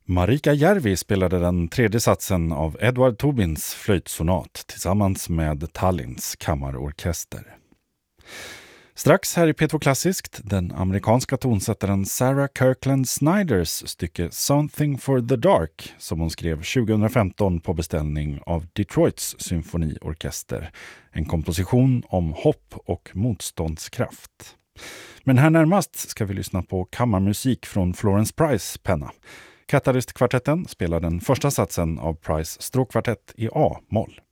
Marika Järvi spelade den tredje satsen av Edward Tobins flöjtsonat tillsammans med Tallinns kammarorkester. Strax här i P2 Klassiskt, den amerikanska tonsättaren Sarah Kirkland Snyders stycke Something for the Dark som hon skrev 2015 på beställning av Detroits symfoniorkester. En komposition om hopp och motståndskraft. Men här närmast ska vi lyssna på kammarmusik från Florence Price penna. Catalyst-kvartetten spelar den första satsen av Price stråkkvartett i A-moll.